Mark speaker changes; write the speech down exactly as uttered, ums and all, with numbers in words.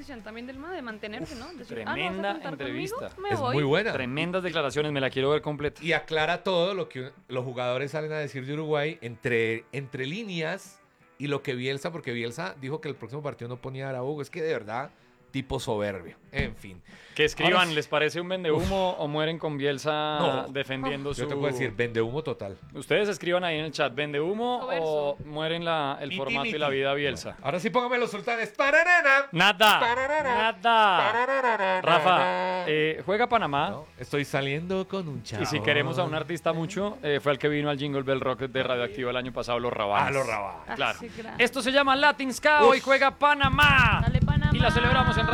Speaker 1: posición también del M A de mantenerse, ¿no? Decir,
Speaker 2: tremenda
Speaker 1: ah, ¿no vas a contar
Speaker 2: entrevista.
Speaker 1: conmigo? Me
Speaker 3: Es
Speaker 1: voy.
Speaker 3: muy buena.
Speaker 2: Tremendas declaraciones, me la quiero ver completa.
Speaker 3: Y aclara todo lo que los jugadores salen a decir de Uruguay entre, entre líneas y lo que Bielsa, porque Bielsa dijo que el próximo partido no ponía a Araújo. Es que de verdad, tipo soberbio. En fin.
Speaker 2: Que escriban,
Speaker 3: Ahora sí.
Speaker 2: ¿les parece un vendehumo o mueren con Bielsa
Speaker 3: No.
Speaker 2: defendiendo su...
Speaker 3: Yo te puedo decir, vende humo total.
Speaker 2: Ustedes escriban ahí en el chat, ¿vendehumo
Speaker 1: Soberso.
Speaker 2: o mueren la, el
Speaker 3: Miti,
Speaker 2: formato y
Speaker 3: miti.
Speaker 2: la vida Bielsa?
Speaker 3: Ahora sí póngame los sultanes. ¡Pararana!
Speaker 2: Nada,
Speaker 3: Pararara.
Speaker 2: nada.
Speaker 3: Pararara.
Speaker 2: Rafa, eh, juega Panamá.
Speaker 3: No, estoy saliendo con un chavo.
Speaker 2: Y si queremos a un artista mucho, eh, fue el que vino al Jingle Bell Rock de Radioactivo el año pasado, Los Rabanes.
Speaker 3: Ah, los Rabanes.
Speaker 1: Ah,
Speaker 2: Claro.
Speaker 1: sí, claro.
Speaker 2: Esto se llama Latin Ska, hoy juega Panamá.
Speaker 1: Dale, Panamá.
Speaker 2: Y la celebramos en